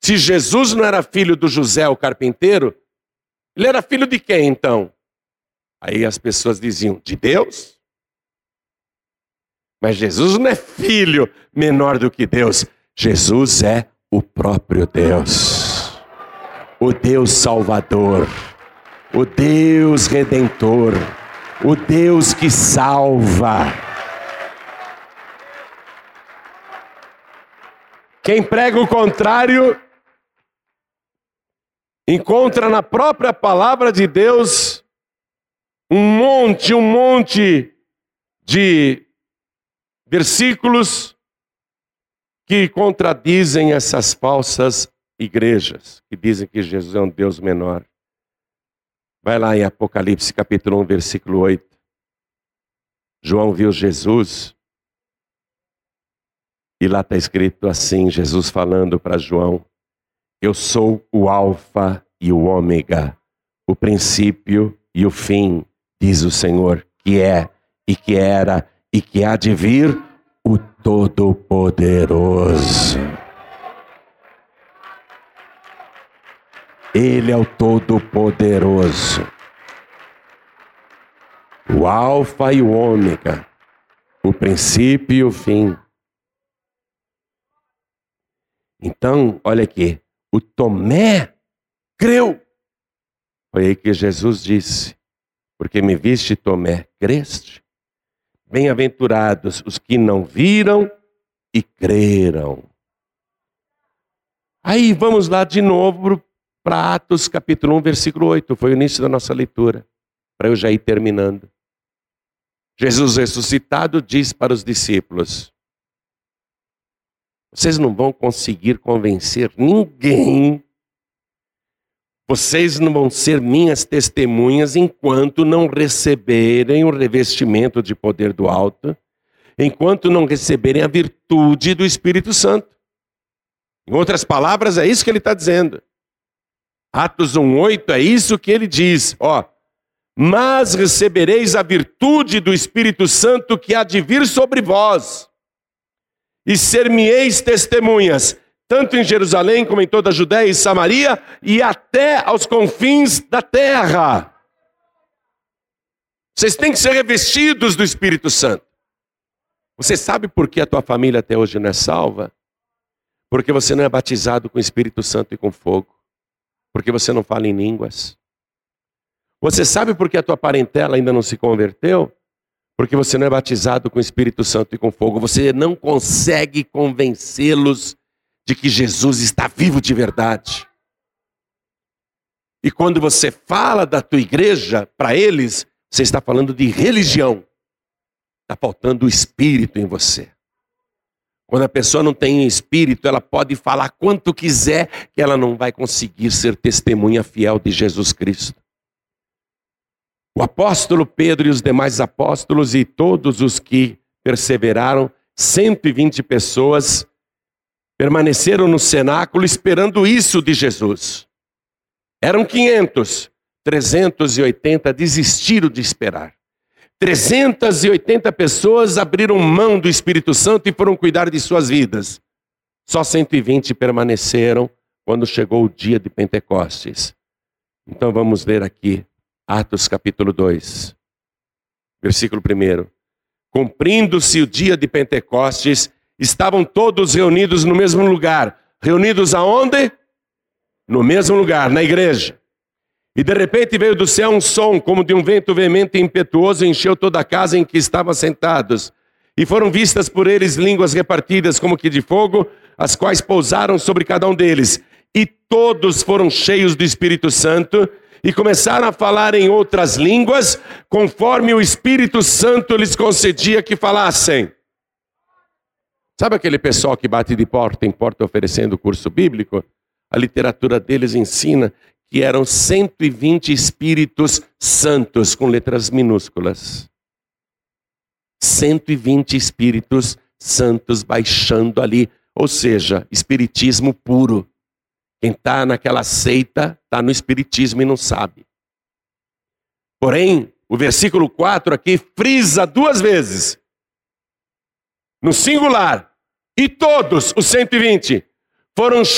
Se Jesus não era filho do José, o carpinteiro, ele era filho de quem então? Aí as pessoas diziam, de Deus? Mas Jesus não é filho menor do que Deus. Jesus é o próprio Deus. O Deus Salvador. O Deus Redentor. O Deus que salva. Quem prega o contrário encontra na própria palavra de Deus um monte de versículos que contradizem essas falsas igrejas, que dizem que Jesus é um Deus menor. Vai lá em Apocalipse capítulo 1, versículo 8. João viu Jesus e lá está escrito assim, Jesus falando para João, eu sou o alfa e o ômega, o princípio e o fim, diz o Senhor, que é e que era e que há de vir, o Todo-Poderoso. Ele é o Todo-Poderoso. O alfa e o ômega, o princípio e o fim. Então, olha aqui, o Tomé creu. Foi aí que Jesus disse, porque me viste, Tomé, creste? Bem-aventurados os que não viram e creram. Aí vamos lá de novo para Atos capítulo 1, versículo 8. Foi o início da nossa leitura, para eu já ir terminando. Jesus ressuscitado diz para os discípulos, vocês não vão conseguir convencer ninguém, vocês não vão ser minhas testemunhas enquanto não receberem o revestimento de poder do alto, enquanto não receberem a virtude do Espírito Santo. Em outras palavras, é isso que ele está dizendo. Atos 1:8 é isso que ele diz, ó. Mas recebereis a virtude do Espírito Santo que há de vir sobre vós, e ser-me-eis testemunhas, tanto em Jerusalém como em toda a Judéia e Samaria, e até aos confins da terra. Vocês têm que ser revestidos do Espírito Santo. Você sabe por que a tua família até hoje não é salva? Porque você não é batizado com o Espírito Santo e com fogo. Porque você não fala em línguas. Você sabe por que a tua parentela ainda não se converteu? Porque você não é batizado com o Espírito Santo e com fogo. Você não consegue convencê-los de que Jesus está vivo de verdade. E quando você fala da tua igreja para eles, você está falando de religião. Está faltando o Espírito em você. Quando a pessoa não tem Espírito, ela pode falar quanto quiser, que ela não vai conseguir ser testemunha fiel de Jesus Cristo. O apóstolo Pedro e os demais apóstolos e todos os que perseveraram, 120 pessoas, permaneceram no cenáculo esperando isso de Jesus. Eram 500, 380 desistiram de esperar. 380 pessoas abriram mão do Espírito Santo e foram cuidar de suas vidas. Só 120 permaneceram quando chegou o dia de Pentecostes. Então vamos ler aqui, Atos capítulo 2, versículo 1. Cumprindo-se o dia de Pentecostes, estavam todos reunidos no mesmo lugar. Reunidos aonde? No mesmo lugar, na igreja. E de repente veio do céu um som, como de um vento veemente e impetuoso, e encheu toda a casa em que estavam sentados. E foram vistas por eles línguas repartidas como que de fogo, as quais pousaram sobre cada um deles. E todos foram cheios do Espírito Santo, e começaram a falar em outras línguas, conforme o Espírito Santo lhes concedia que falassem. Sabe aquele pessoal que bate de porta em porta oferecendo curso bíblico? A literatura deles ensina que eram 120 Espíritos Santos, com letras minúsculas. 120 Espíritos Santos baixando ali, ou seja, espiritismo puro. Quem está naquela seita está no espiritismo e não sabe. Porém, o versículo 4 aqui frisa 2 vezes. No singular. E todos os 120 foram